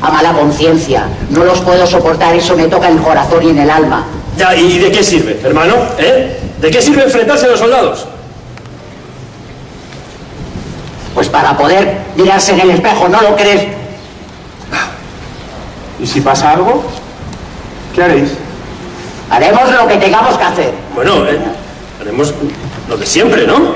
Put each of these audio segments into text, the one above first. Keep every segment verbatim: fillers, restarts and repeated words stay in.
a mala conciencia. No los puedo soportar, eso me toca en el corazón y en el alma. Ya, ¿y de qué sirve, hermano? ¿Eh? ¿De qué sirve enfrentarse a los soldados? Pues para poder mirarse en el espejo, ¿no lo crees? ¿Y si pasa algo? ¿Qué haréis? Haremos lo que tengamos que hacer. Bueno, eh, haremos lo de siempre, ¿no?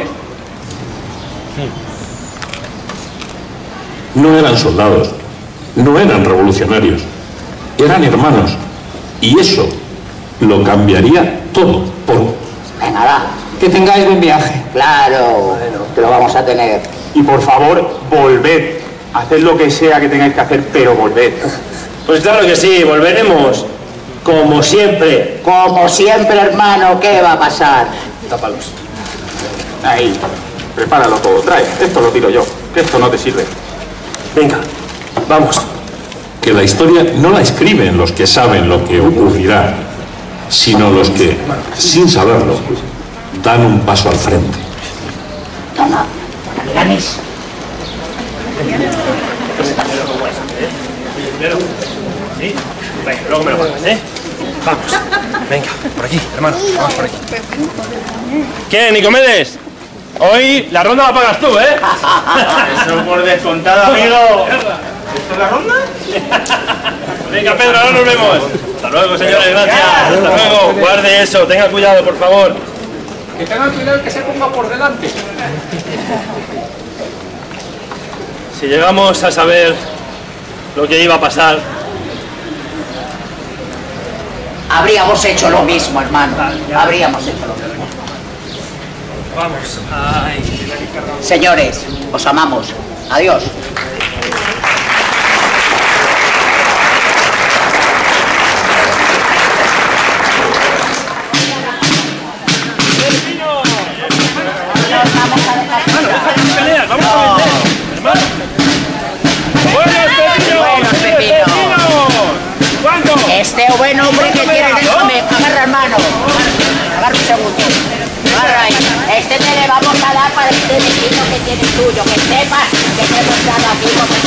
No eran soldados, no eran revolucionarios, eran hermanos. Y eso lo cambiaría todo por... Venga, va. Que tengáis buen viaje. Claro, que lo vamos a tener. Y por favor, volved. Haced lo que sea que tengáis que hacer, pero volved. Pues claro que sí, volveremos. Como siempre. Como siempre, hermano, ¿qué va a pasar? Tápalos. Ahí, prepáralo todo. Trae, esto lo tiro yo, que esto no te sirve. Venga, vamos. Que la historia no la escriben los que saben lo que ocurrirá, sino los que, sin saberlo, dan un paso al frente. Toma, Ganis. ¿Sí? Venga, luego me lo pagas, ¿eh? Vamos. Venga, por aquí, hermano. Vamos por aquí. ¿Qué, Nicomedes? Hoy la ronda la pagas tú, ¿eh? Eso por descontado, amigo. ¿Esto es la ronda? Venga, Pedro, ahora nos vemos. Hasta luego, señores, gracias. Hasta luego. Guarde eso, tenga cuidado, por favor. Que tengan cuidado que se ponga por delante. Si llegamos a saber lo que iba a pasar, Habríamos hecho lo mismo, hermano. Habríamos hecho lo mismo. vamos. Ay. Señores, os amamos. Adiós. Peleas, vamos a vender, hermano. ¡Buenos pepinos! Buenos pepinos. ¿Cuánto? Este buen hombre que tiene, déjame, agarra, hermano. Agarra un segundo. Agarra ahí. Este te le vamos a dar para este vecino que tiene tuyo. Que sepas que te hemos dado aquí como